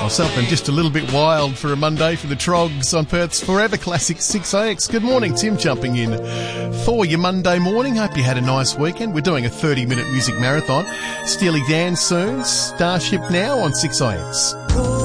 Oh, something just a little bit wild for a Monday for the Trogs on Perth's Forever Classic 6AX. Good morning, Tim jumping in for your Monday morning. Hope you had a nice weekend. We're doing a 30-minute music marathon. Steely Dan soon, Starship now on 6AX.